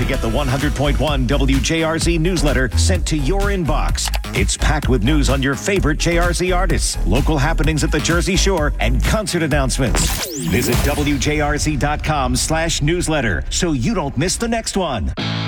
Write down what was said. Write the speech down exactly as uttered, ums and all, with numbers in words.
to get the one hundred point one W J R Z newsletter sent to your inbox. It's packed with news on your favorite J R Z artists, local happenings at the Jersey Shore, and concert announcements. Visit W J R Z dot com slash newsletter so you don't miss the next one.